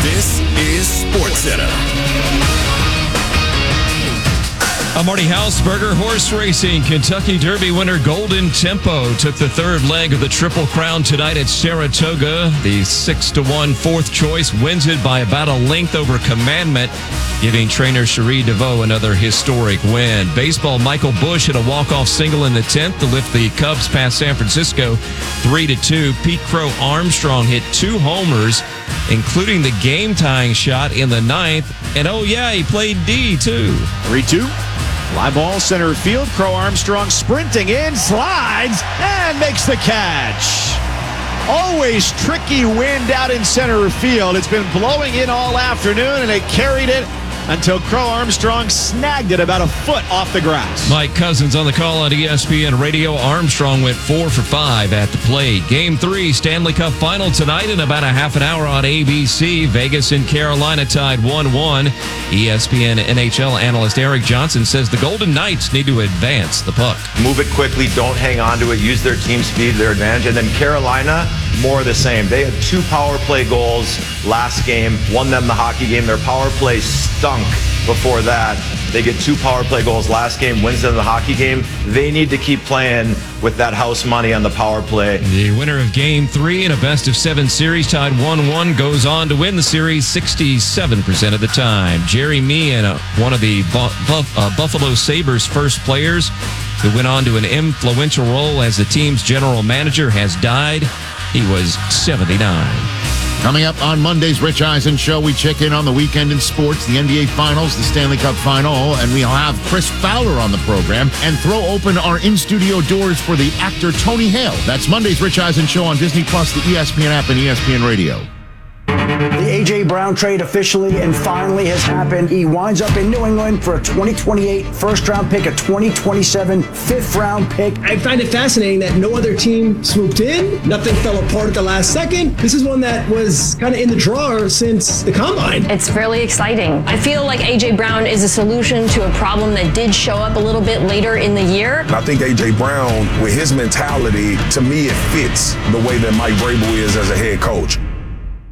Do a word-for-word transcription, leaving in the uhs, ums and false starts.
This is SportsCenter. I'm Marty Hausberger. Horse racing. Kentucky Derby winner Golden Tempo took the third leg of the Triple Crown tonight at Saratoga. The six to one fourth choice wins it by about a length over Commandment, giving trainer Cherie DeVoe another historic win. Baseball, Michael Busch hit a walk-off single in the tenth to lift the Cubs past San Francisco three to two. Pete Crow Armstrong hit two homers, including the game-tying shot in the ninth. And oh yeah, he played D too. three two. Fly ball center field. Crow Armstrong sprinting in, slides, and makes the catch. Always tricky wind out in center field. It's been blowing in all afternoon, and it carried it until Crow Armstrong snagged it about a foot off the grass. Mike Cousins on the call on E S P N Radio. Armstrong went four for five at the plate. Game three, Stanley Cup final tonight in about a half an hour on A B C. Vegas and Carolina tied one one. E S P N N H L analyst Eric Johnson says the Golden Knights need to advance the puck. Move it quickly, don't hang on to it, use their team speed to their advantage. And then Carolina, more of the same. They had two power play goals last game, won them the hockey game. Their power play stunk before that. They get two power play goals last game, wins them the hockey game. They need to keep playing with that house money on the power play. The winner of game three in a best of seven series tied one one goes on to win the series sixty-seven percent of the time. Jerry Meehan, uh, one of the Bu- Buff- uh, Buffalo Sabres first players who went on to an influential role as the team's general manager, has died. He was seventy-nine. Coming up on Monday's Rich Eisen Show, we check in on the weekend in sports, the N B A Finals, the Stanley Cup Final, and we'll have Chris Fowler on the program and throw open our in-studio doors for the actor Tony Hale. That's Monday's Rich Eisen Show on Disney Plus, the E S P N app, and E S P N Radio. The A J. Brown trade officially and finally has happened. He winds up in New England for a twenty twenty-eight first-round pick, a twenty twenty-seven fifth-round pick. I find it fascinating that no other team swooped in. Nothing fell apart at the last second. This is one that was kind of in the drawer since the Combine. It's fairly exciting. I feel like A J. Brown is a solution to a problem that did show up a little bit later in the year. I think A J. Brown, with his mentality, to me, it fits the way that Mike Vrabel is as a head coach.